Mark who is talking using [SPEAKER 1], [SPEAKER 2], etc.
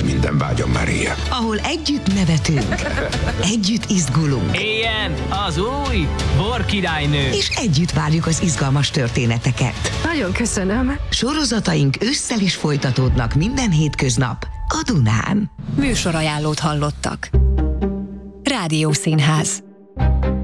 [SPEAKER 1] az minden vágyam már éjjel.
[SPEAKER 2] Ahol együtt nevetünk, együtt izgulunk.
[SPEAKER 3] Éljen az új Borkirálynő.
[SPEAKER 2] És együtt várjuk az izgalmas történeteket.
[SPEAKER 4] Nagyon köszönöm.
[SPEAKER 2] Sorozataink ősszel is folytatódnak minden hétköznap a Dunán.
[SPEAKER 5] Műsorajánlót hallottak. Rádiószínház.